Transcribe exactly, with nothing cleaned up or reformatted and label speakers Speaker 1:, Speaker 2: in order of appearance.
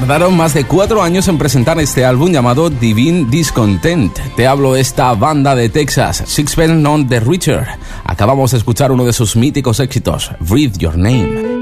Speaker 1: Tardaron más de cuatro años en presentar este álbum llamado Divine Discontent. Te hablo de esta banda de Texas, Sixpence None the Richer. Acabamos de escuchar uno de sus míticos éxitos, Breathe Your Name.